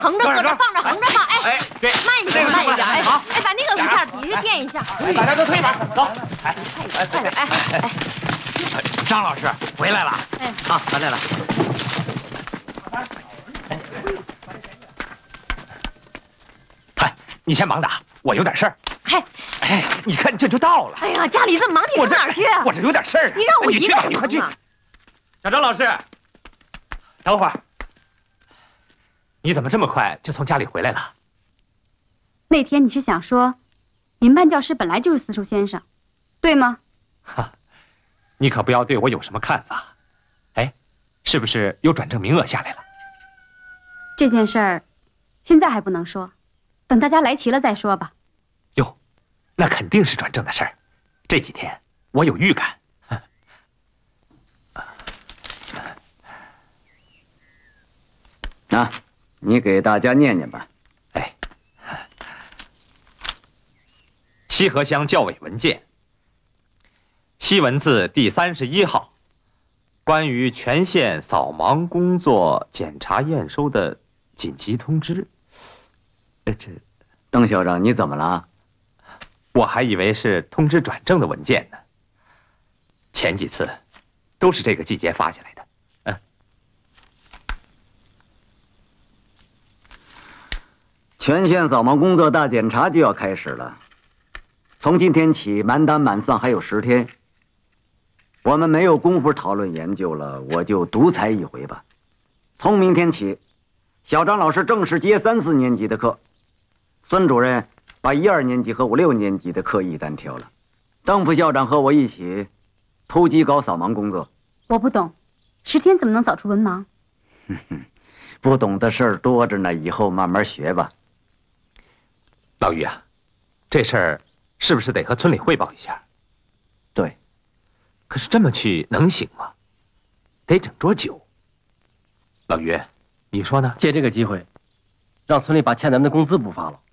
横着搁着放着，横着放。哎， 对， 慢一点，慢一点。哎，好，哎，把那个一下底下垫一下。 大家都推一把，走。 快点，哎。 张老师回来了。 哎， 好，回来了。嗨，你先忙着，我有点事儿。 嘿， 哎，你看这就到了。 哎呀，家里这么忙，你上哪儿去啊？ 我这有点事儿。 你让我一个人你快去。 忙啊。 小张老师，等会儿。你怎么这么快就从家里回来了？ 那天你是想说，民办教师本来就是私塾先生，对吗？ 哈，你可不要对我有什么看法。哎，是不是有转正名额下来了？ 这件事儿，现在还不能说，等大家来齐了再说吧。 哟，那肯定是转正的事儿。这几天我有预感。 啊，你给大家念念吧。 哎，西河乡教委文件，西文字第31号，关于全县扫盲工作检查验收的紧急通知。 邓校长，你怎么了？ 我还以为是通知转正的文件呢。前几次都是这个季节发下来的。 全县扫盲工作大检查就要开始了，从今天起满打满算还有10天。我们没有功夫讨论研究了，我就独裁一回吧。从明天起，小张老师正式接3、4年级的课，孙主任把1、2年级和5、6年级的课一单挑了。邓副校长和我一起突击搞扫盲工作。 我不懂，10天怎么能扫出文盲？ 不懂的事儿多着呢，以后慢慢学吧。 老于啊，这事儿是不是得和村里汇报一下？ 对。 可是这么去能行吗？得整桌酒。老于，你说呢？ 借这个机会，让村里把欠咱们的工资补发了。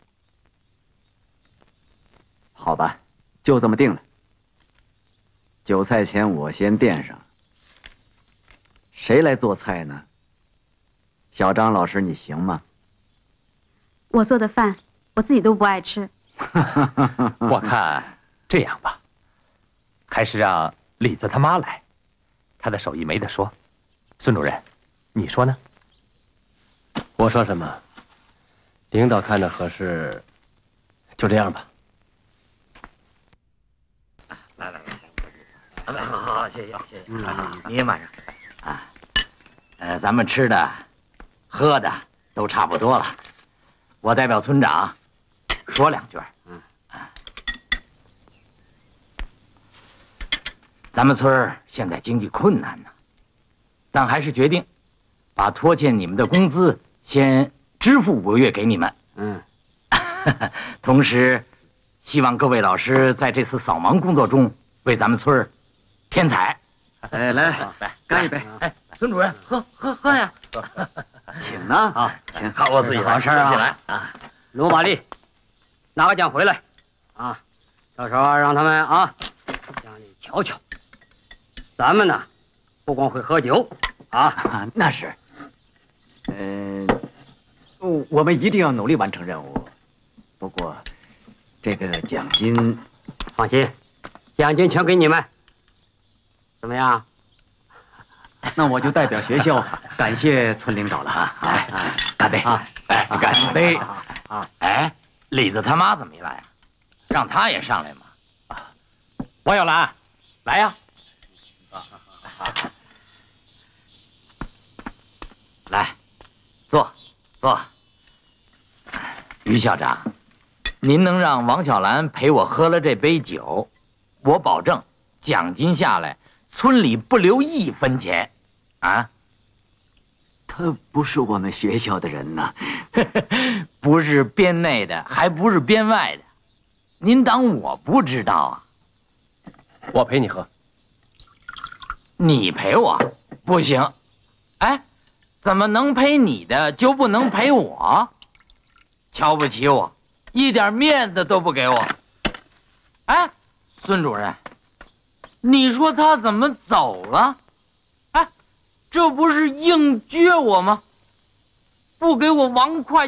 好吧，就这么定了。酒菜钱我先垫上。谁来做菜呢？小张老师，你行吗？ 我做的饭，我自己都不爱吃。 我看这样吧，还是让李子他妈来，他的手艺没得说。孙主任，你说呢？ 我说什么？领导看着合适，就这样吧。 来，好，谢谢。你也慢上啊。咱们吃的、喝的都差不多了，我代表村长说2句。咱们村现在经济困难呢，但还是决定把拖欠你们的工资先支付5个月给你们。同时，希望各位老师在这次扫盲工作中为咱们村添彩。 哎，来，干一杯！ 哎，孙主任，喝呀！ 请啊！ 好， 请。 好，我自己好事啊！ 来啊！ 罗玛丽，拿个奖回来啊！到时候让他们啊，让你瞧瞧，咱们呢，不光会喝酒啊， 那是。我们一定要努力完成任务。不过，这个奖金， 放心，奖金全给你们。怎么样？ 那我就代表学校感谢村领导了啊！来，干杯！ 哎，干杯！哎，李子他妈怎么没来啊？让他也上来嘛！ 王小兰，来呀！ 来，坐。于校长，您能让王小兰陪我喝了这杯酒，我保证奖金下来，村里不留1分钱，啊！ 他不是我们学校的人呐， 不是编内的，还不是编外的，您当我不知道啊？ 我陪你喝。 你陪我不行，哎，怎么能陪你的就不能陪我？瞧不起我，一点面子都不给我。哎，孙主任，你说他怎么走了？哎，这不是硬撅我吗？ 不给我王会